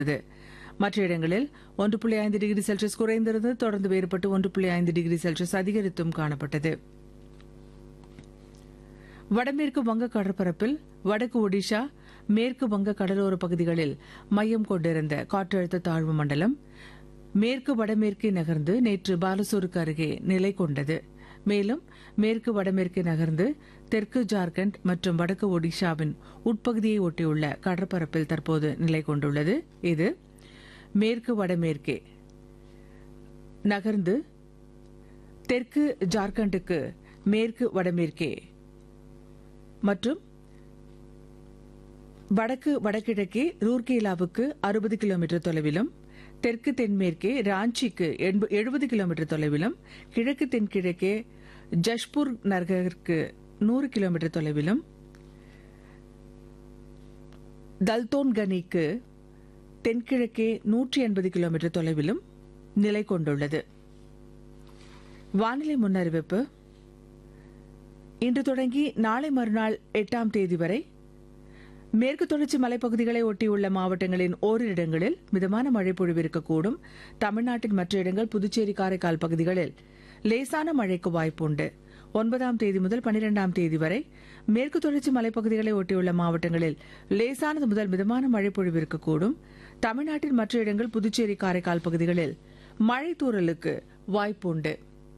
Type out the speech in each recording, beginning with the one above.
மற்ற இடங்களில் 1.5 degree Celsius குறைந்திருந்து தொடர்ந்து வேறுபட்டு 1.5 டிகிரி செல்சியஸ் அதிகரித்தும் காணப்பட்டது. வடமேற்கு வங்க கடற்பரப்பில் வடக்கு ஒடிஷா மேற்கு வங்க கடலோர பகுதிகளில் மையம் கொண்டிருந்த காற்றழுத்த தாழ்வு மண்டலம் மேற்கு வடமேற்கே நகர்ந்து நேற்று பாலசோருக்கு அருகே நிலை கொண்டது. மேலும் மேற்கு வடமேற்கே நகர்ந்து தெற்கு ஜார்க்கண்ட் மற்றும் வடக்கு ஒடிஷாவின் உட்பகுதியை ஒட்டியுள்ள கடற்பரப்பில் தற்போது நிலை கொண்டுள்ளது. இது மேற்கு வடமேற்கே நகர்ந்து தெற்கு ஜார்க்கண்டுக்கு மேற்கு வடமேற்கே மற்றும் வடக்கு வடகிழக்கே ரூர்கேலாவுக்கு 60 கிலோமீட்டர் தொலைவிலும் தெற்கு தென்மேற்கே ராஞ்சிக்கு 70 கிலோமீட்டர் தொலைவிலும் கிழக்கு தென்கிழக்கே ஜஷ்பூர் நகருக்கு 100 கிலோமீட்டர் தொலைவிலும் தல்தோன்கனிக்கு தென்கிழக்கே 180 கிலோமீட்டர் தொலைவிலும் நிலை கொண்டுள்ளது. வானிலை முன்னறிவிப்பு. இன்று தொடங்கி நாளை மறுநாள் 8ஆம் தேதி வரை மேற்கு தொடர்ச்சி மலைப்பகுதிகளை ஒட்டியுள்ள மாவட்டங்களின் ஓரிரு இடங்களில் மிதமான மழை பொழிவிருக்கக்கூடும். தமிழ்நாட்டின் மற்ற இடங்கள் புதுச்சேரி காரைக்கால் பகுதிகளில் லேசான மழைக்கு வாய்ப்புண்டு. 9ஆம் தேதி முதல் 12ஆம் தேதி வரை மேற்கு தொடர்ச்சி மலைப்பகுதிகளை ஒட்டியுள்ள மாவட்டங்களில் லேசானது முதல் மிதமான மழை பொழிவிருக்கக்கூடும். தமிழ்நாட்டின் மற்ற இடங்கள் புதுச்சேரி காரைக்கால் பகுதிகளில் மழை தூறலுக்கு வாய்ப்புண்டு.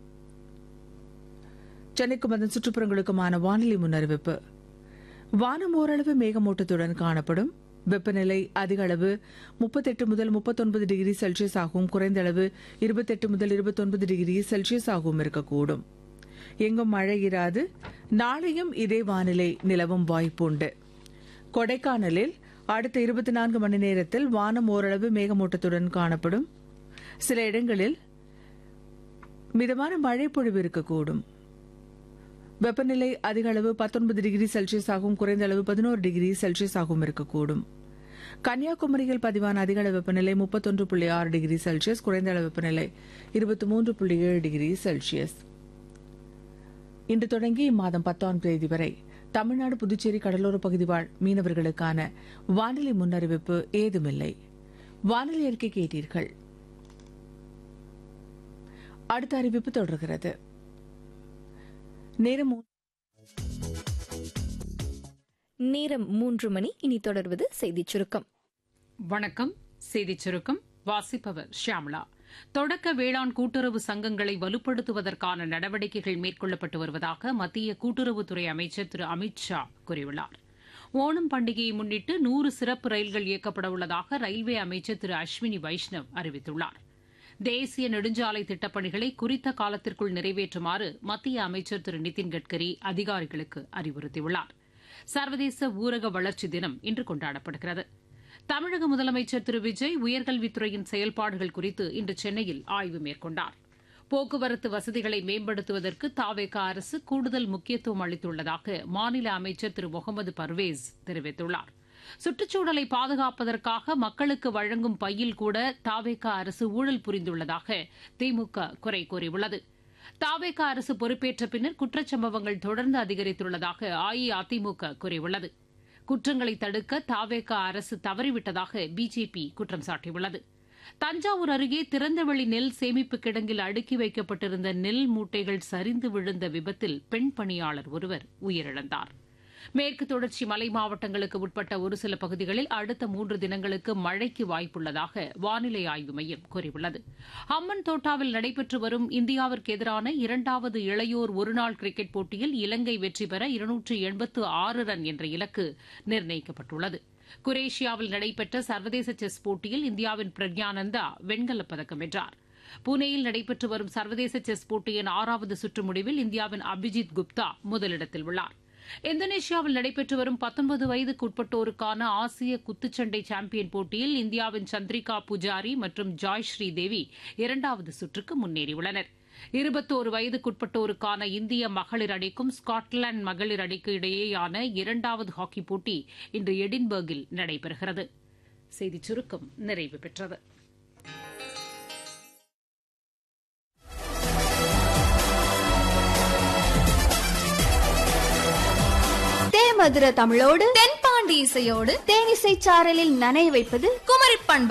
சென்னைக்கும் அதன் சுற்றுப்புறங்களுக்குமான வானிலை முன்னறிவிப்பு. வானம் ஓரளவு மேகமூட்டத்துடன் காணப்படும். வெப்பநிலை அதிக அளவு 38 முதல் 39 டிகிரி செல்சியஸ் ஆகவும் குறைந்த அளவு 28 முதல் 29 டிகிரி செல்சியஸ் ஆகவும் இருக்கக்கூடும். எங்கும் மழை இராது. நாளையும் இதே வானிலை நிலவும் வாய்ப்புண்டு. கொடைக்கானலில் அடுத்த 24 மணி நேரத்தில் வானம் ஓரளவு மேகமூட்டத்துடன் காணப்படும். சில இடங்களில் மிதமான மழை பொழிவு இருக்கக்கூடும். வெப்பநிலை அதிக அளவு 19 டிகிரி செல்சியஸ் ஆகவும் குறைந்த அளவு 11 டிகிரி செல்சியஸ் ஆகவும் இருக்கக்கூடும். கன்னியாகுமரியில் பதிவான அதிக அளவு வெப்பநிலை 31.6 டிகிரி செல்சியஸ், குறைந்த அளவு வெப்பநிலை 23.7 டிகிரி செல்சியஸ். இன்று தொடங்கி இம்மாதம் 10ஆம் தேதி வரை தமிழ்நாடு புதுச்சேரி கடலோர பகுதி வாழ் மீனவர்களுக்கான வானிலை முன்னறிவிப்பு ஏதுமில்லை. வானிலை அறிக்கை கேட்டீர்கள். அடுத்த அறிவிப்பு தொடர்கிறது. நேரம் 3 மணி. இனி தொடர்வது செய்திச் சுருக்கம். வணக்கம். செய்திச் சுருக்கம் வாசிப்பவர் ஷியாமளா. தொடக்க வேளாண் கூட்டுறவு சங்கங்களை வலுப்படுத்துவதற்கான நடவடிக்கைகள் மேற்கொள்ளப்பட்டு வருவதாக மத்திய கூட்டுறவுத்துறை அமைச்சர் திரு அமித் ஷா கூறியுள்ளார். ஓணம் பண்டிகையை முன்னிட்டு 100 சிறப்பு ரயில்கள் இயக்கப்பட உள்ளதாக ரயில்வே அமைச்சர் திரு அஸ்வினி வைஷ்ணவ் அறிவித்துள்ளார். தேசிய நெடுஞ்சாலை திட்டப்பணிகளை குறித்த காலத்திற்குள் நிறைவேற்றுமாறு மத்திய அமைச்சர் திரு நிதின் கட்கரி அதிகாரிகளுக்கு அறிவுறுத்தியுள்ளார். சர்வதேச ஊரக வளர்ச்சி தினம் இன்று கொண்டாடப்படுகிறது. தமிழக முதலமைச்சர் திரு விஜய் உயர்கல்வித்துறையின் செயல்பாடுகள் குறித்து இன்று சென்னையில் ஆய்வு மேற்கொண்டார். போக்குவரத்து வசதிகளை மேம்படுத்துவதற்கு தவேக அரசு கூடுதல் முக்கியத்துவம் அளித்துள்ளதாக மாநில அமைச்சர் திரு முகமது பர்வேஸ் தெரிவித்துள்ளார். சுற்றுச்சூழலை பாதுகாப்பதற்காக மக்களுக்கு வழங்கும் பையில் கூட தவேக அரசு ஊழல் புரிந்துள்ளதாக திமுக குறை கூறியுள்ளது. தவேக அரசு பொறுப்பேற்ற பின்னர் குற்றச்சம்பவங்கள் தொடர்ந்து அதிகரித்துள்ளதாக அஇஅதிமுக கூறியுள்ளது. குற்றங்களை தடுக்க தவேக அரசு தவறிவிட்டதாக பிஜேபி குற்றம் சாட்டியுள்ளது. தஞ்சாவூர் அருகே திறந்தவெளி நெல் சேமிப்பு கிடங்கில் அடுக்கி வைக்கப்பட்டிருந்த நெல் மூட்டைகள் சரிந்து விழுந்த விபத்தில் பெண் பணியாளர் ஒருவர் உயிரிழந்தார். மேற்கு தொடர்ச்சி மலை மாவட்டங்களுக்கு உட்பட்ட ஒரு சில பகுதிகளில் அடுத்த 3 தினங்களுக்கு மழைக்கு வாய்ப்புள்ளதாக வானிலை ஆய்வு மையம் கூறியுள்ளது. அம்மன் தோட்டாவில் நடைபெற்று வரும் இந்தியாவிற்கு எதிரான 2வது இளையோர் ஒருநாள் கிரிக்கெட் போட்டியில் இலங்கை வெற்றி பெற 286 ரன் என்ற இலக்கு நிர்ணயிக்கப்பட்டுள்ளது. குரேஷியாவில் நடைபெற்ற சர்வதேச செஸ் போட்டியில் இந்தியாவின் பிரக்யானந்தா வெண்கலப் பதக்கம் வென்றார். புனேயில் நடைபெற்று வரும் சர்வதேச செஸ் போட்டியின் 6வது சுற்று முடிவில் இந்தியாவின் அபிஜித் குப்தா முதலிடத்தில் உள்ளார். இந்தோனேஷியாவில் நடைபெற்று வரும் 19 வயதுக்குட்பட்டோருக்கான ஆசிய குத்துச்சண்டை சாம்பியன் போட்டியில் இந்தியாவின் சந்திரிகா புஜாரி மற்றும் ஜாய் ஸ்ரீதேவி 2வது சுற்றுக்கு முன்னேறியுள்ளனர். 21 வயதுக்குட்பட்டோருக்கான இந்திய மகளிர் அணிக்கும் ஸ்காட்லாந்து மகளிர் அணிக்கு இடையேயான 2வது ஹாக்கி போட்டி இன்று எடின்பர்கில் நடைபெறுகிறது. செய்திச் சுருக்கம் நிறைவு பெற்றது. மதுர தமிழோடு தென்பாண்டி இசையோடு தேனிசை சாரலில் நனைய வைப்பது குமரி பண்பலை.